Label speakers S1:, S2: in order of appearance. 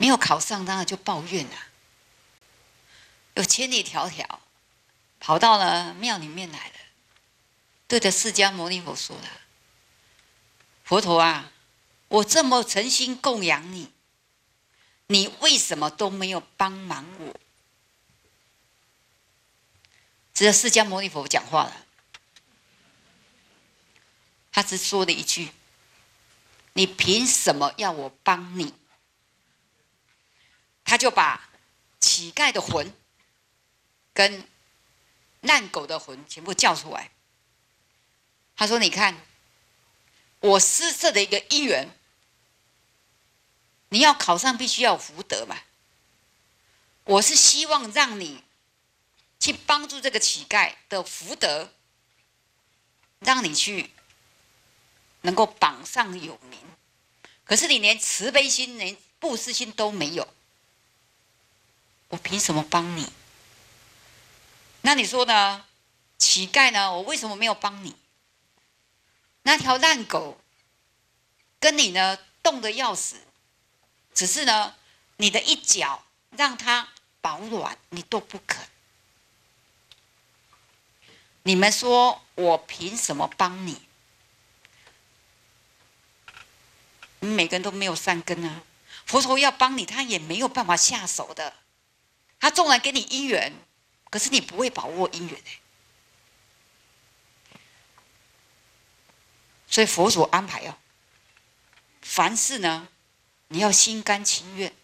S1: 没有考上，当然就抱怨了，有千里迢迢跑到了庙里面来了，对着释迦牟尼佛说了：“佛陀啊，我这么诚心供养你，你为什么都没有帮忙我？”只有释迦牟尼佛讲话了，他只说了一句：“你凭什么要我帮你？”他就把乞丐的魂跟烂狗的魂全部叫出来。他说：“你看，我施设的一个因缘，你要考上必须要有福德嘛。我是希望让你去帮助这个乞丐的福德，让你去能够榜上有名。可是你连慈悲心、连布施心都没有，我凭什么帮你？那你说呢？乞丐呢？我为什么没有帮你？那条烂狗跟你呢冻得要死，只是呢你的一脚让它保暖，你都不肯。你们说我凭什么帮你？你们每个人都没有善根啊！佛陀要帮你，他也没有办法下手的。他纵然给你因缘，可是你不会把握因缘所以佛所安排凡事呢，你要心甘情愿，